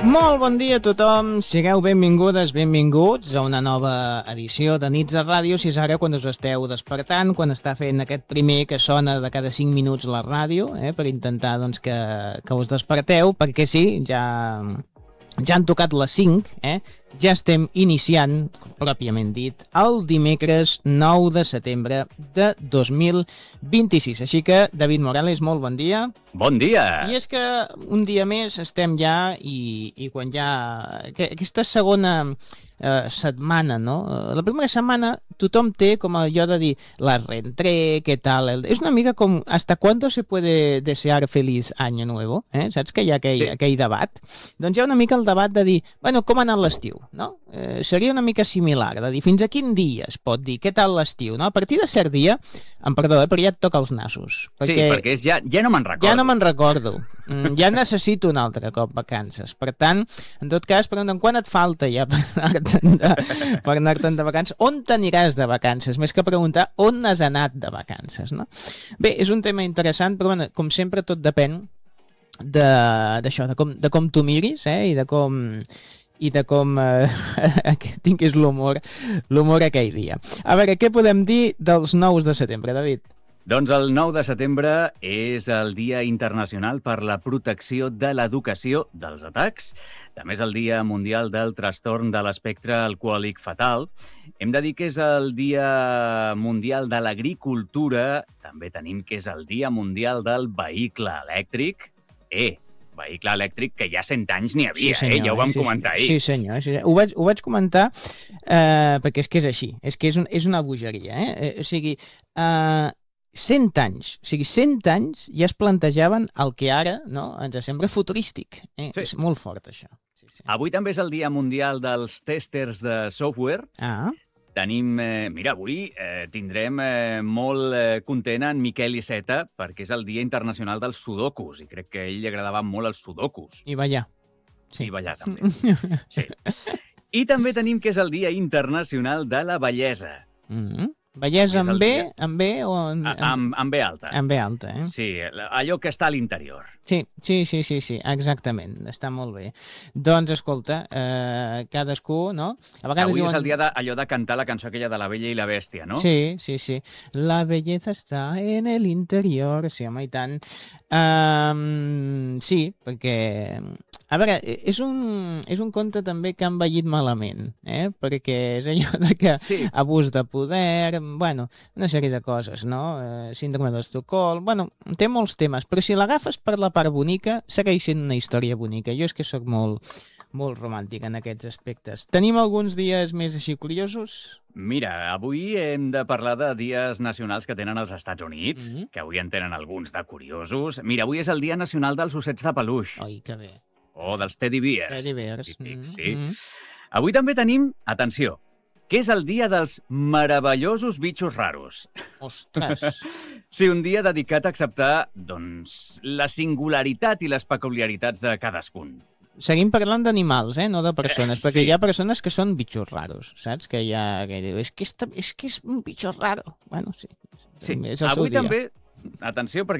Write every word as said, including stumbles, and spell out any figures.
Molt bon dia a tothom, sigueu benvingudes, benvinguts a una nova edició de Nits de Ràdio, si és ara quan us esteu despertant, quan està fent aquest primer que sona de cada cinc minuts la ràdio, eh, per intentar doncs, que, que us desperteu, perquè sí, ja, ja han tocat les cinc, eh? Ja estem iniciant, pròpiament dit, el dimecres nou de setembre de dos mil vint-i-sis. Així que, David Morales, molt bon dia. Bon dia! I és que un dia més estem ja i, i quan ja... Aquesta segona eh, setmana, no? La primera setmana tothom té com allò de dir la reentré, què tal... És una mica com ¿hasta cuándo se puede desear feliz año nuevo? Eh? Saps que hi ha aquell, sí. aquell debat? Doncs hi ha una mica el debat de dir, bueno, com ha anat l'estiu? No? Eh, seria una mica similar, de dir fins a quin dia es pot dir què tal l'estiu, no? A partir de cert dia, em perdó, eh, però ja et toca els nassos. Perquè, sí, perquè és ja, ja no me'n recordo. Ja no me'n recordo. Mm, ja necessito un altre cop vacances. Per tant, en tot cas, pregunten quan et falta ja per anar-te'n de, per anar-te'n de vacances? On t'aniràs de vacances? Més que preguntar on has anat de vacances, no? Bé, és un tema interessant, però bueno, com sempre tot depèn d'això, de, de, com, de com tu miris, eh, i de com... i de com eh, tinguis l'humor l'humor aquell dia. A veure, què podem dir dels nous de setembre, David? Doncs el nou de setembre és el Dia Internacional per la Protecció de l'Educació dels Atacs. També és el Dia Mundial del Trastorn de l'Espectre Alcohòlic Fatal. Hem de dir que és el Dia Mundial de l'Agricultura. També tenim que és el Dia Mundial del Vehicle Elèctric. Eh, vehicle elèctric que ja cent anys n'hi havia, sí, senyor, eh? Ja ho vam sí, comentar ahir. Sí, senyor. Sí, senyor. Ho, vaig, ho vaig comentar eh, perquè és que és així. És que és, un, és una bogeria, eh? eh o sigui, eh, cent anys, o sigui, cent anys ja es plantejaven el que ara no, ens sembla futurístic. Eh? Sí. És molt fort, això. Sí, sí. Avui també és el Dia Mundial dels Testers de Software. Ah. Tenim, eh, mira, avui eh, tindrem eh, molt eh, content en Miquel Iceta perquè és el Dia Internacional dels Sudokus i crec que a ell li agradaven molt els sudokus. I ballar. Sí. I ballar, també. Sí. I també tenim que és el Dia Internacional de la Bellesa. Mm-hmm. Bellesa amb B, amb B o... En, amb, amb, amb B alta. Amb B alta, eh? Sí, allò que està a l'interior. Sí, sí, sí, sí, sí, exactament, està molt bé. Doncs, escolta, eh, cadascú, no? A vegades Avui diuen... és el dia de, allò de cantar la cançó aquella de La Bella i la Bèstia, no? Sí, sí, sí. La belleza està en el interior, sí, home, i tant. Um, sí, perquè... A veure, és un, és un conte també que han vellit malament, eh? Perquè és allò de que sí. Abús de poder, bueno, una sèrie de coses, no? Eh, síndrome d'Estocolm, bueno, té molts temes, però si l'agafes per la part bonica, segueix sent una història bonica. Jo és que sóc molt, molt romàntic en aquests aspectes. Tenim alguns dies més així curiosos? Mira, avui hem de parlar de dies nacionals que tenen els Estats Units, mm-hmm. que avui en tenen alguns de curiosos. Mira, avui és el Dia Nacional dels Ossets de Peluix. Ai, que bé. O dels teddy bears. Teddy bears. Típics, sí. Mm-hmm. Avui també tenim, atenció, que és el dia dels meravellosos bitxos raros. Ostres! Sí, un dia dedicat a acceptar, doncs, la singularitat i les peculiaritats de cadascun. Seguim parlant d'animals, eh? No de persones, eh, perquè sí. hi ha persones que són bitxos raros, saps? Que hi ha... Que diu, és que és, és que és un bitxo raro. Bueno, sí. Sí, és el avui seu dia. també, atenció, perquè